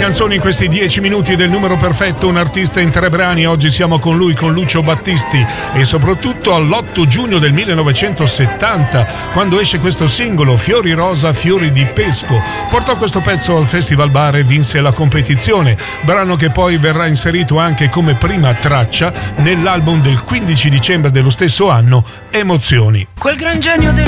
canzoni in questi 10 minuti del numero perfetto, un artista in 3 brani. Oggi siamo con lui, con Lucio Battisti, e soprattutto all'8 giugno del 1970, quando esce questo singolo Fiori rosa, fiori di pesco. Portò questo pezzo al Festival Bar e vinse la competizione, brano che poi verrà inserito anche come prima traccia nell'album del 15 dicembre dello stesso anno, Emozioni. Quel gran genio del